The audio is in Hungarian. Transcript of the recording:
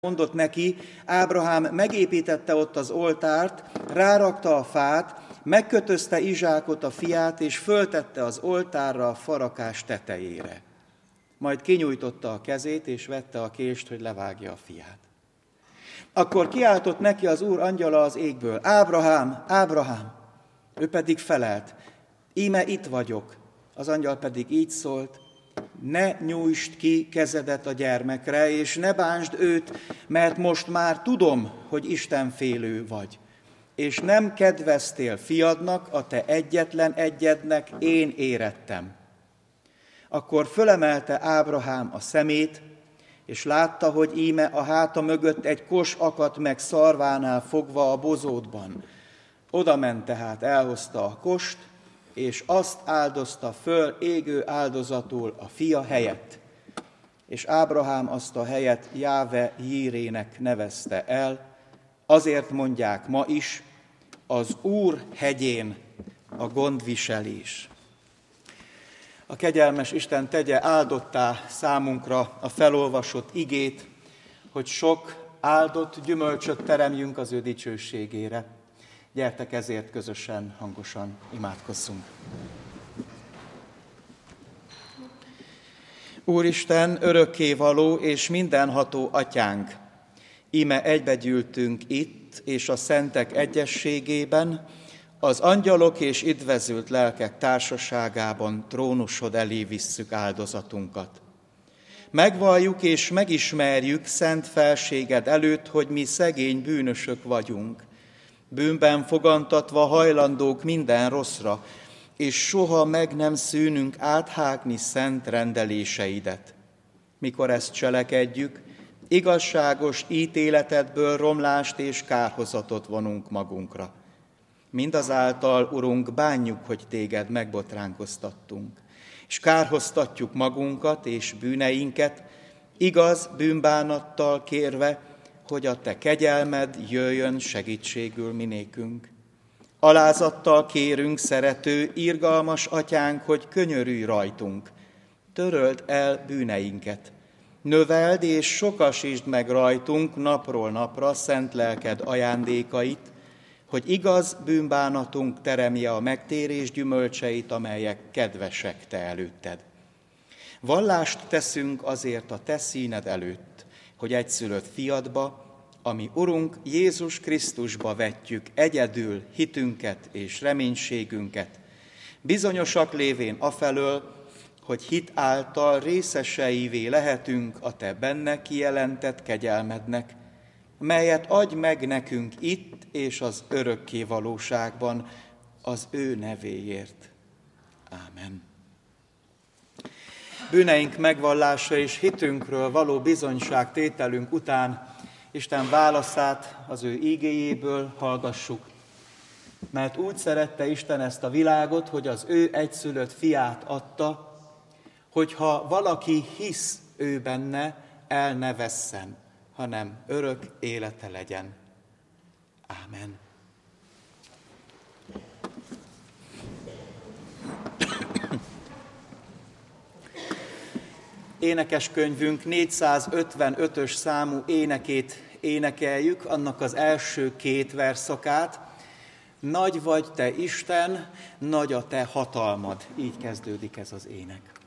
mondott neki, Ábrahám megépítette ott az oltárt, rárakta a fát, megkötözte Izsákot, a fiát, és föltette az oltárra a farakás tetejére. Majd kinyújtotta a kezét, és vette a kést, hogy levágja a fiát. Akkor kiáltott neki az Úr angyala az égből, Ábrahám, Ábrahám! Ő pedig felelt, íme itt vagyok. Az angyal pedig így szólt, ne nyújtsd ki kezedet a gyermekre, és ne bántsd őt, mert most már tudom, hogy istenfélő vagy, és nem kedveztél fiadnak, a te egyetlen egyednek, én érettem. Akkor fölemelte Ábrahám a szemét, és látta, hogy íme a háta mögött egy kos akadt meg szarvánál fogva a bozótban. Oda ment tehát, elhozta a kost, és azt áldozta föl égő áldozatul a fia helyett. És Ábrahám azt a helyet JáveJírének nevezte el, azért mondják ma is, az Úr hegyén a gondviselés. A kegyelmes Isten tegye áldottá számunkra a felolvasott igét, hogy sok áldott gyümölcsöt teremjünk az ő dicsőségére. Gyertek ezért közösen, hangosan imádkozzunk. Úristen, örökkévaló és mindenható atyánk, íme egybegyűltünk itt és a szentek egyességében, az angyalok és üdvözült lelkek társaságában trónusod elé visszük áldozatunkat. Megvalljuk és megismerjük szent felséged előtt, hogy mi szegény bűnösök vagyunk, bűnben fogantatva hajlandók minden rosszra, és soha meg nem szűnünk áthágni szent rendeléseidet. Mikor ezt cselekedjük, igazságos ítéletedből romlást és kárhozatot vonunk magunkra. Mindazáltal, Urunk, bánjuk, hogy téged megbotránkoztattunk, és kárhoztatjuk magunkat és bűneinket, igaz bűnbánattal kérve, hogy a te kegyelmed jöjjön segítségül minékünk. Alázattal kérünk, szerető, irgalmas atyánk, hogy könyörülj rajtunk, töröld el bűneinket, növeld és sokasítsd meg rajtunk napról napra szent lelked ajándékait, hogy igaz bűnbánatunk teremje a megtérés gyümölcseit, amelyek kedvesek te előtted. Vallást teszünk azért a te színed előtt, hogy egyszülött fiadba, ami Urunk Jézus Krisztusba vetjük egyedül hitünket és reménységünket, bizonyosak lévén afelől, hogy hit által részeseivé lehetünk a te benne kijelentett kegyelmednek, melyet adj meg nekünk itt és az örökké valóságban az ő nevéért. Ámen. Bűneink megvallása és hitünkről való bizonyságtételünk után Isten válaszát az ő ígéjéből hallgassuk. Mert úgy szerette Isten ezt a világot, hogy az ő egyszülött fiát adta, hogyha valaki hisz ő benne, el ne vesszen, hanem örök élete legyen. Ámen. Énekeskönyvünk 455-ös számú énekét énekeljük, annak az első két verszakát. Nagy vagy te Isten, nagy a te hatalmad. Így kezdődik ez az ének.